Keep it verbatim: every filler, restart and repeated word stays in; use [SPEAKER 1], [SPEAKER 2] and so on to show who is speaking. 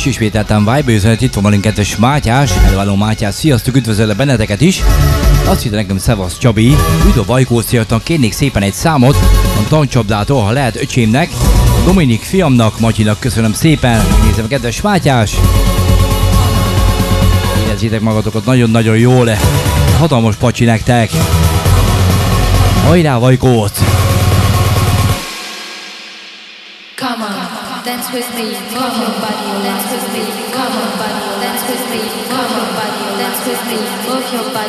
[SPEAKER 1] és ismételten Vibe üzenet, itt van velünk kedves Mátyás, előálló Mátyás, sziasztok, üdvözöllek benneteket is. Azt hitte nekem, szevasz Csabi, üdv a Vajkóciaknak, kérnék szépen egy számot a Tancsapdától, ha lehet öcsémnek, Dominik fiamnak, Matyinak köszönöm szépen, megnézem kedves Mátyás. Érezzétek magatokat nagyon-nagyon jól, hatalmas pacsi nektek. Hajrá Vajkóc!
[SPEAKER 2] Come on, dance with me, move your body, dance with me, come on buddy, dance with me, come on buddy, dance with me, move your body.